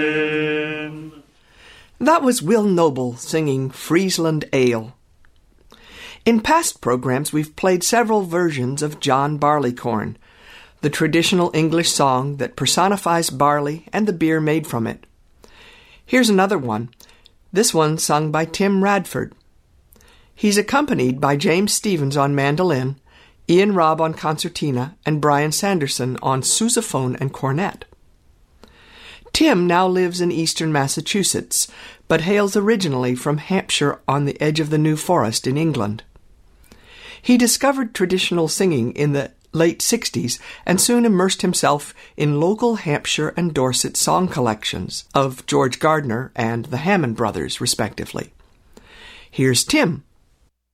That was Will Noble singing Friesland Ale. In past programs, we've played several versions of John Barleycorn, the traditional English song that personifies barley and the beer made from it. Here's another one, this one sung by Tim Radford. He's accompanied by James Stevens on mandolin, Ian Robb on concertina, and Brian Sanderson on sousaphone and cornet. Tim now lives in eastern Massachusetts, but hails originally from Hampshire on the edge of the New Forest in England. He discovered traditional singing in the late 60s and soon immersed himself in local Hampshire and Dorset song collections of George Gardner and the Hammond Brothers, respectively. Here's Tim